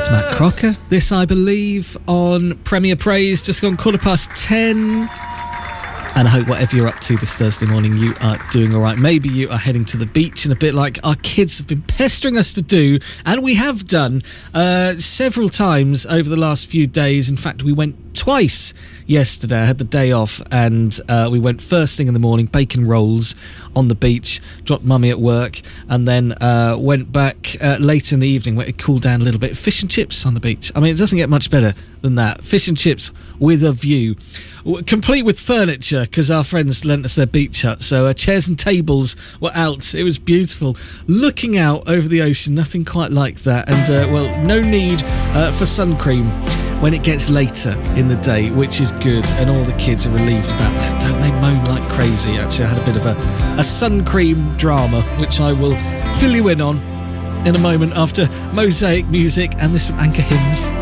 That's Matt Crocker. This, I believe, on Premier Praise, just gone 10:15. And I hope whatever you're up to this Thursday morning, you are doing all right. Maybe you are heading to the beach, and a bit like our kids have been pestering us to do, and we have done several times over the last few days. In fact, we went twice yesterday. I had the day off, and we went first thing in the morning, bacon rolls on the beach, dropped mummy at work, and then went back later in the evening where it cooled down a little bit. Fish and chips on the beach. I mean, it doesn't get much better than that. Fish and chips with a view. Complete with furniture, because our friends lent us their beach hut. So chairs and tables were out. It was beautiful. Looking out over the ocean, nothing quite like that. And, well, no need for sun cream when it gets later in the day, which is good. And all the kids are relieved about that. Don't they moan like crazy? Actually, I had a bit of a sun cream drama, which I will fill you in on in a moment after Mosaic Music and this from Anchor Hymns.